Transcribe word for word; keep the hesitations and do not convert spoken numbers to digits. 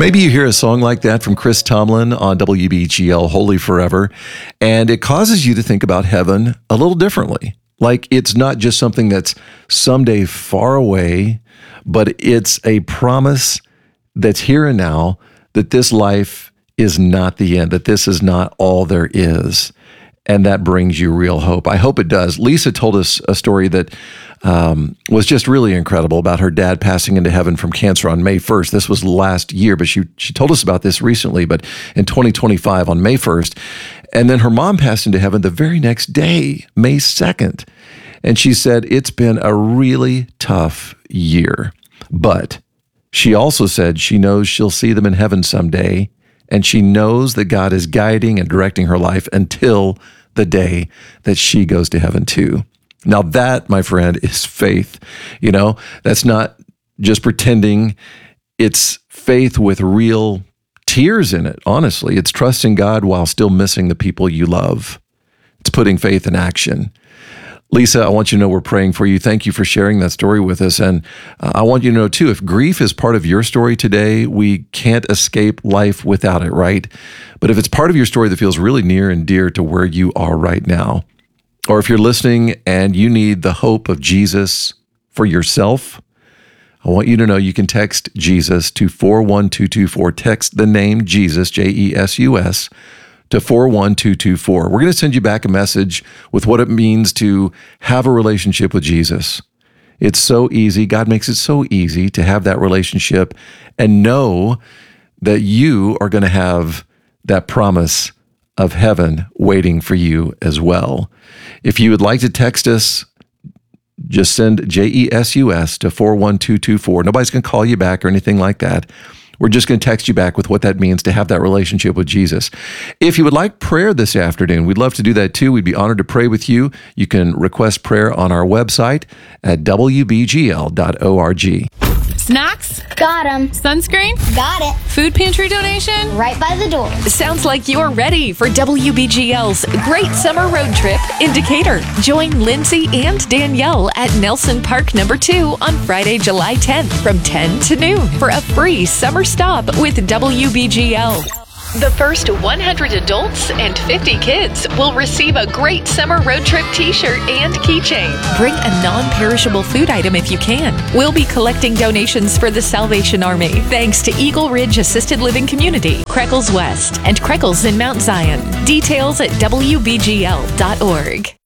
Maybe you hear a song like that from Chris Tomlin on W B G L, Holy Forever, and it causes you to think about heaven a little differently. Like it's not just something that's someday far away, but it's a promise that's here and now, that this life is not the end, that this is not all there is. And that brings you real hope. I hope it does. Lisa told us a story that um, was just really incredible about her dad passing into heaven from cancer on May first. This was last year, but she she told us about this recently, but in twenty twenty-five on May first. And then her mom passed into heaven the very next day, May second. And she said, it's been a really tough year. But she also said she knows she'll see them in heaven someday. And she knows that God is guiding and directing her life until the day that she goes to heaven too. Now that, my friend, is faith. You know, that's not just pretending. It's faith with real tears in it, honestly. It's trusting God while still missing the people you love. It's putting faith in action. Lisa, I want you to know we're praying for you. Thank you for sharing that story with us. And uh, I want you to know, too, if grief is part of your story today, we can't escape life without it, right? But if it's part of your story that feels really near and dear to where you are right now, or if you're listening and you need the hope of Jesus for yourself, I want you to know you can text Jesus to four one two two four. Text the name Jesus, J E S U S, to four one two two four. We're going to send you back a message with what it means to have a relationship with Jesus. It's so easy. God makes it so easy to have that relationship and know that you are going to have that promise of heaven waiting for you as well. If you would like to text us, just send J E S U S to four one two two four. Nobody's going to call you back or anything like that. We're just going to text you back with what that means to have that relationship with Jesus. If you would like prayer this afternoon, we'd love to do that too. We'd be honored to pray with you. You can request prayer on our website at w b g l dot org. Snacks? Got 'em. Sunscreen? Got it. Food pantry donation? Right by the door. Sounds like you're ready for W B G L's Great Summer Road Trip in Decatur. Join Lindsay and Danielle at Nelson Park Number two on Friday, July tenth from ten to noon for a free summer stop with W B G L. The first one hundred adults and fifty kids will receive a Great Summer Road Trip t-shirt and keychain. Bring a non-perishable food item if you can. We'll be collecting donations for the Salvation Army, thanks to Eagle Ridge Assisted Living Community, Creckles West, and Creckles in Mount Zion. Details at w b g l dot org.